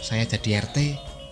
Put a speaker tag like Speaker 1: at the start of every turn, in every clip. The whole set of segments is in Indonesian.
Speaker 1: saya jadi RT.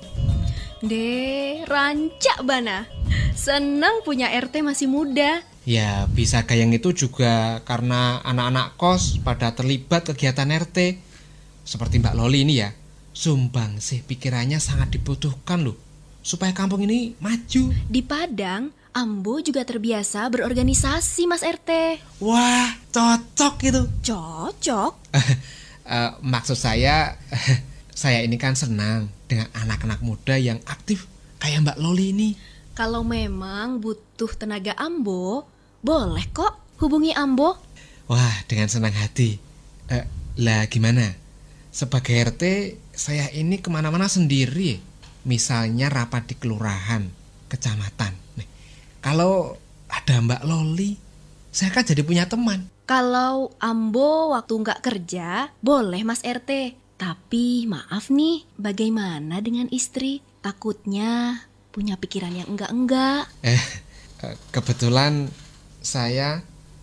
Speaker 2: Deh, rancak bana. Senang punya RT masih muda.
Speaker 1: Ya bisa gayang itu juga karena anak-anak kos pada terlibat kegiatan RT. Seperti Mbak Loli ini ya, sumbangsih pikirannya sangat dibutuhkan loh, supaya kampung ini maju.
Speaker 2: Di Padang, Ambo juga terbiasa berorganisasi Mas RT.
Speaker 1: Wah, cocok itu.
Speaker 2: Cocok.
Speaker 1: Maksud saya, saya ini kan senang dengan anak-anak muda yang aktif kayak Mbak Loli ini.
Speaker 2: Kalau memang butuh tenaga Ambo, boleh kok hubungi Ambo.
Speaker 1: Wah, dengan senang hati. Lah gimana? Sebagai RT, saya ini kemana-mana sendiri. Misalnya rapat di kelurahan, kecamatan. Nih, kalau ada Mbak Loli, saya kan jadi punya teman.
Speaker 2: Kalau Ambo waktu nggak kerja, boleh Mas RT. Tapi maaf nih, bagaimana dengan istri? Takutnya punya pikiran yang enggak-enggak.
Speaker 1: Kebetulan saya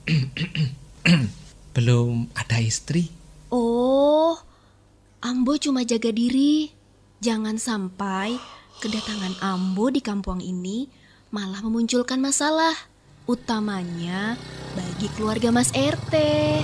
Speaker 1: belum ada istri.
Speaker 2: Oh, Ambo cuma jaga diri. Jangan sampai kedatangan Ambo di kampung ini malah memunculkan masalah, utamanya bagi keluarga Mas RT.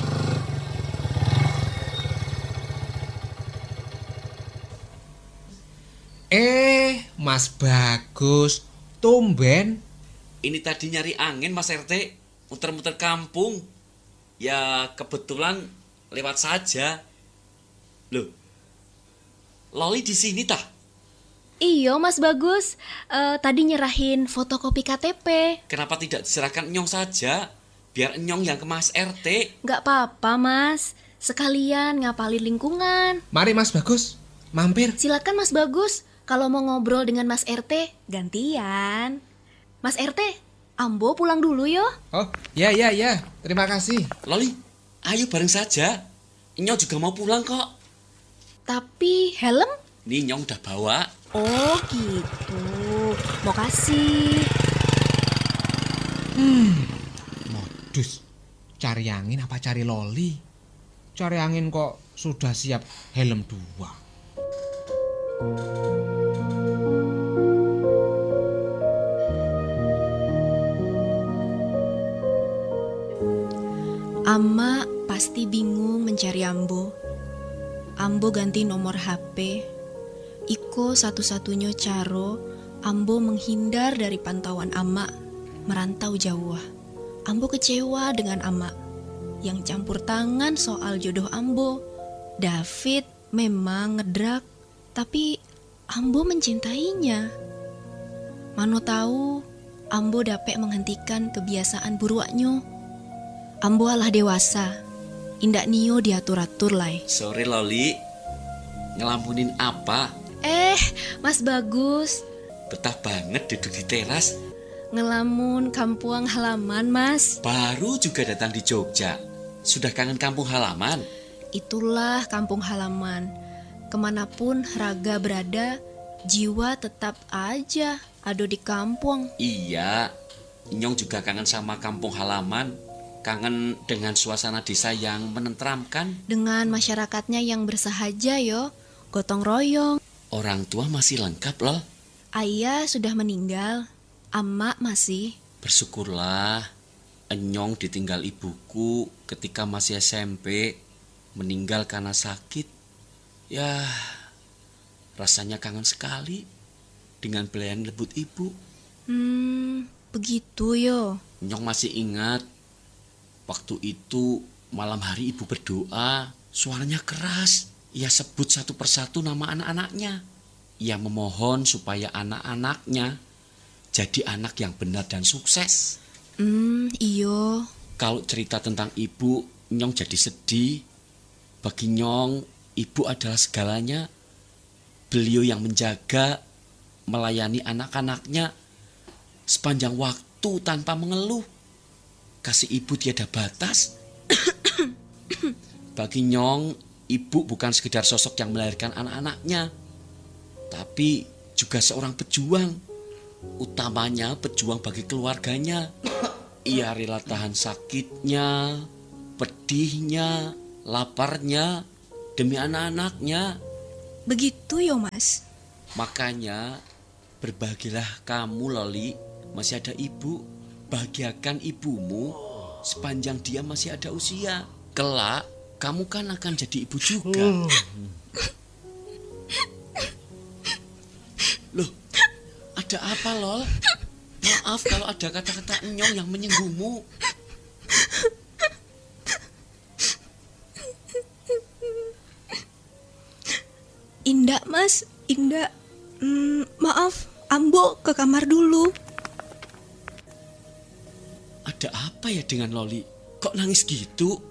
Speaker 1: Mas Bagus, tumben.
Speaker 3: Ini tadi nyari angin Mas RT, muter-muter kampung. Ya kebetulan lewat saja. Loh, Loli di sini tah?
Speaker 2: Iyo Mas Bagus, tadi nyerahin fotokopi KTP.
Speaker 3: Kenapa tidak diserahkan Enyong saja? Biar Enyong yang ke Mas RT.
Speaker 2: Gak apa-apa Mas, sekalian ngapalin lingkungan.
Speaker 1: Mari Mas Bagus, mampir.
Speaker 2: Silakan Mas Bagus, kalau mau ngobrol dengan Mas RT, gantian. Mas RT, Ambo pulang dulu yo.
Speaker 1: Oh, ya. Terima kasih.
Speaker 3: Loli, ayo bareng saja. Enyong juga mau pulang kok.
Speaker 2: Tapi helm?
Speaker 3: Nih Enyong udah bawa.
Speaker 2: Oh gitu, makasih.
Speaker 1: Modus, cari angin apa cari Loli? Cari angin kok sudah siap helm 2.
Speaker 2: Ama pasti bingung mencari Ambo. Ambo ganti nomor HP. Iko satu-satunya caro Ambo menghindar dari pantauan Ama, merantau jauh. Ambo kecewa dengan Ama yang campur tangan soal jodoh Ambo. David memang ngedrak, tapi Ambo mencintainya. Mano tahu Ambo dapat menghentikan kebiasaan buruaknya. Ambo alah dewasa, indak nio diatur-atur lai.
Speaker 3: Sorry Loli, ngelampunin apa?
Speaker 2: Mas Bagus,
Speaker 3: Betah banget duduk di teras.
Speaker 2: ngelamun kampung halaman Mas.
Speaker 3: Baru juga datang di Jogja. Sudah kangen kampung halaman?
Speaker 2: Itulah kampung halaman. Kemanapun raga berada, jiwa tetap aja ada di kampung.
Speaker 3: Iya, Nyong juga kangen sama kampung halaman. Kangen dengan suasana desa yang menenteramkan.
Speaker 2: Dengan masyarakatnya yang bersahaja yo, gotong royong.
Speaker 3: Orang tua masih lengkap loh.
Speaker 2: Ayah sudah meninggal, Ama masih.
Speaker 3: Bersyukurlah, Enyong ditinggal ibuku ketika masih SMP, meninggal karena sakit. Ya, rasanya kangen sekali dengan belayan lembut ibu.
Speaker 2: Begitu yo.
Speaker 3: Enyong masih ingat, waktu itu malam hari ibu berdoa, suaranya keras. Ia sebut satu persatu nama anak-anaknya. Ia memohon supaya anak-anaknya jadi anak yang benar dan sukses.
Speaker 2: Iyo.
Speaker 3: Kalau cerita tentang ibu, Nyong jadi sedih. Bagi Nyong, ibu adalah segalanya. Beliau yang menjaga, melayani anak-anaknya sepanjang waktu tanpa mengeluh. Kasih ibu tiada batas. Bagi Nyong, ibu bukan sekedar sosok yang melahirkan anak-anaknya, tapi juga seorang pejuang. Utamanya pejuang bagi keluarganya. Ia rela tahan sakitnya, pedihnya, laparnya demi anak-anaknya.
Speaker 2: Begitu yo Mas.
Speaker 3: Makanya berbahagialah kamu Loli, masih ada ibu. Bahagiakan ibumu sepanjang dia masih ada usia. Kelak kamu kan akan jadi ibu juga. Loh, ada apa Lol? Maaf kalau ada kata-kata Nyong yang menyinggungmu.
Speaker 2: Indah Mas, Indah. Maaf, Ambo ke kamar dulu.
Speaker 3: Ada apa ya dengan Loli? Kok nangis gitu?